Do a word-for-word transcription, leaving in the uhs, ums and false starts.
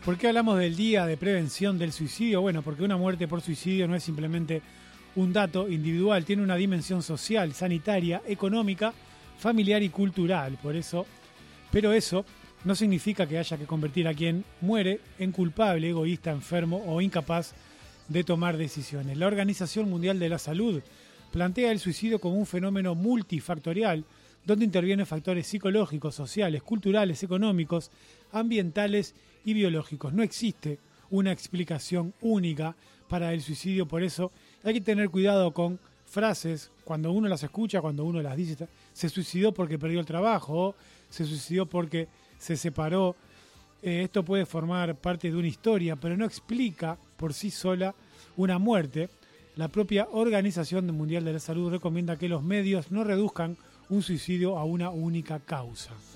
¿Por qué hablamos del Día de Prevención del Suicidio? Bueno, porque una muerte por suicidio no es simplemente un dato individual, tiene una dimensión social, sanitaria, económica, familiar y cultural. Por eso, pero eso no significa que haya que convertir a quien muere en culpable, egoísta, enfermo o incapaz de tomar decisiones. La Organización Mundial de la Salud plantea el suicidio como un fenómeno multifactorial, donde intervienen factores psicológicos, sociales, culturales, económicos, ambientales y biológicos. No existe una explicación única para el suicidio, por eso hay que tener cuidado con frases, cuando uno las escucha, cuando uno las dice, se suicidó porque perdió el trabajo, se suicidó porque se separó. Eh, esto puede formar parte de una historia, pero no explica por sí sola una muerte. La propia Organización Mundial de la Salud recomienda que los medios no reduzcan un suicidio a una única causa.